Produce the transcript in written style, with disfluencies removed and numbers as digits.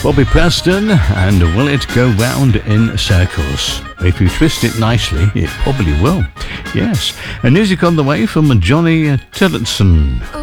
Bobby Preston, and will it go round in circles? If you twist it nicely, it probably will. Yes. And music on the way from Johnny Tillotson.